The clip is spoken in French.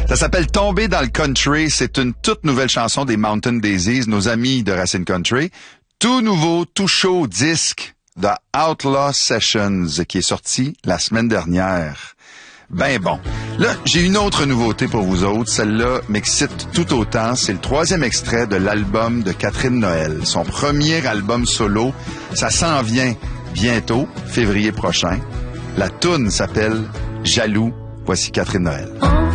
Ça s'appelle Tomber dans le country. C'est une toute nouvelle chanson des Mountain Daisies, nos amis de Racine Country. Tout nouveau, tout chaud disque de Outlaw Sessions qui est sorti la semaine dernière. Ben bon. Là, j'ai une autre nouveauté pour vous autres. Celle-là m'excite tout autant. C'est le 3e extrait de l'album de Catherine Noël. Son premier album solo. Ça s'en vient bientôt, février prochain. La toune s'appelle Jaloux. Voici Catherine Noël.